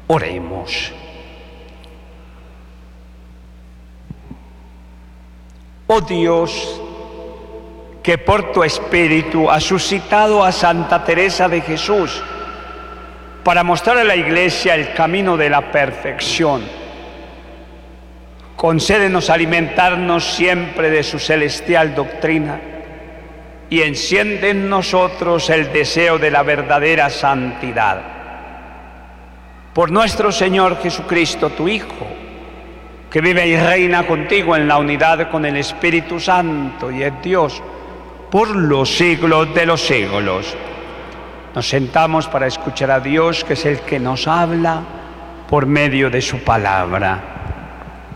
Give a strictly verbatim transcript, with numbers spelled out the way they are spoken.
Oremos. Oh Dios, que por tu Espíritu has suscitado a Santa Teresa de Jesús para mostrar a la Iglesia el camino de la perfección, concédenos alimentarnos siempre de su celestial doctrina y enciende en nosotros el deseo de la verdadera santidad. Por nuestro Señor Jesucristo, tu Hijo, que vive y reina contigo en la unidad con el Espíritu Santo y es Dios por los siglos de los siglos. Nos sentamos para escuchar a Dios, que es el que nos habla por medio de su palabra.